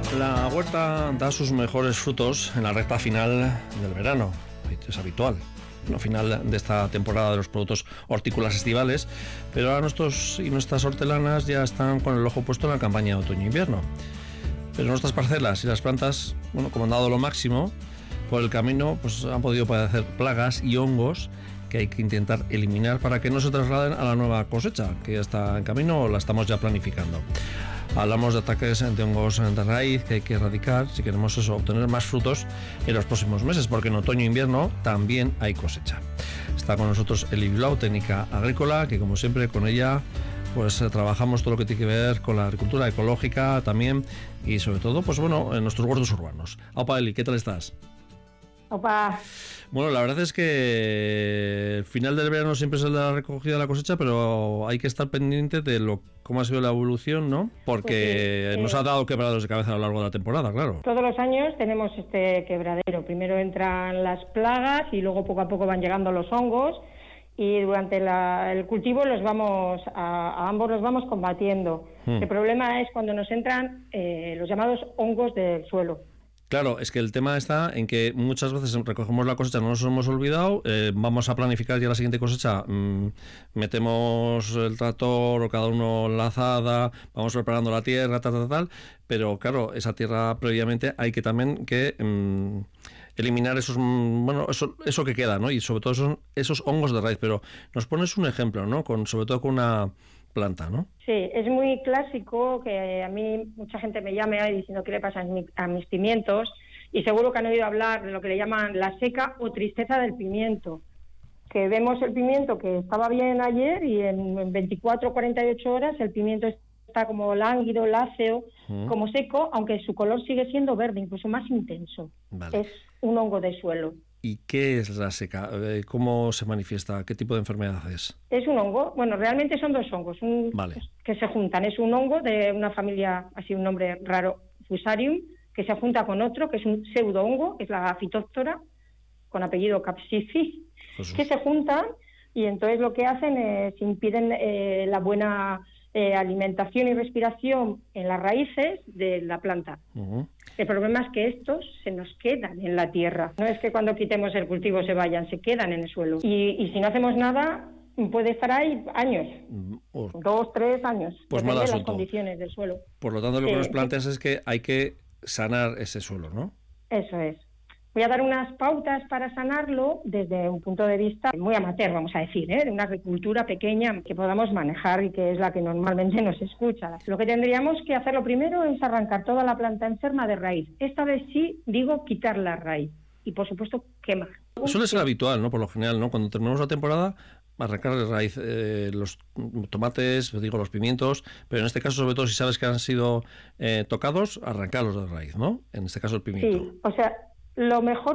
La huerta da sus mejores frutos en la recta final del verano, es habitual, no final de esta temporada de los productos hortícolas estivales, pero ahora nuestras hortelanas ya están con el ojo puesto en la campaña de otoño-invierno. Pero nuestras parcelas y las plantas, como han dado lo máximo, por el camino pues han podido padecer plagas y hongos que hay que intentar eliminar para que no se trasladen a la nueva cosecha, que ya está en camino o la estamos ya planificando. Hablamos de ataques de hongos de raíz que hay que erradicar si queremos obtener más frutos en los próximos meses, porque en otoño e invierno también hay cosecha. Está con nosotros Eli Blau, técnica agrícola, que como siempre con ella pues trabajamos todo lo que tiene que ver con la agricultura ecológica también y sobre todo en nuestros huertos urbanos. Opa, Eli, ¿qué tal estás? Opa. Bueno, la verdad es que el final del verano siempre es el de la recogida de la cosecha, pero hay que estar pendiente de cómo ha sido la evolución, ¿no? Porque pues sí, nos ha dado quebraderos de cabeza a lo largo de la temporada, claro. Todos los años tenemos este quebradero. Primero entran las plagas y luego poco a poco van llegando los hongos y durante el cultivo a ambos los vamos combatiendo. El problema es cuando nos entran los llamados hongos del suelo. Claro, es que el tema está en que muchas veces recogemos la cosecha, no nos hemos olvidado, vamos a planificar ya la siguiente cosecha, metemos el tractor o cada uno la azada, vamos preparando la tierra, tal, pero claro, esa tierra previamente hay que también eliminar eso que queda, ¿no? Y sobre todo son esos hongos de raíz, pero nos pones un ejemplo, ¿no? Sobre todo con una planta, ¿no? Sí, es muy clásico que a mí mucha gente me llame diciendo qué le pasa a mis pimientos y seguro que han oído hablar de lo que le llaman la seca o tristeza del pimiento, que vemos el pimiento que estaba bien ayer y en 24 o 48 horas el pimiento está como lánguido, láceo, como seco, aunque su color sigue siendo verde, incluso más intenso. Vale. Es un hongo de suelo. ¿Y qué es la seca? ¿Cómo se manifiesta? ¿Qué tipo de enfermedad es? Es un hongo, realmente son dos hongos que se juntan. Es un hongo de una familia, así un nombre raro, Fusarium, que se junta con otro, que es un pseudo-hongo, que es la Phytophthora, con apellido Capsicis, que se juntan y entonces lo que hacen es impiden la buena alimentación y respiración en las raíces de la planta. El problema es que estos se nos quedan en la tierra. No es que cuando quitemos el cultivo se vayan, se quedan en el suelo. Y si no hacemos nada, puede estar ahí años, 2, 3 años, pues depende de las condiciones del suelo. Por lo tanto, lo que nos planteas es que hay que sanar ese suelo, ¿no? Eso es. Voy a dar unas pautas para sanarlo desde un punto de vista muy amateur, vamos a decir, de una agricultura pequeña que podamos manejar y que es la que normalmente nos escucha. Lo que tendríamos que hacer lo primero es arrancar toda la planta enferma de raíz. Esta vez sí, digo, quitar la raíz y, por supuesto, quemar. Suele ser habitual, ¿no? Por lo general, ¿no? Cuando terminamos la temporada, arrancar de raíz los tomates, los pimientos, pero en este caso, sobre todo, si sabes que han sido tocados, arrancarlos de raíz, ¿no? En este caso, el pimiento. Sí, o sea, lo mejor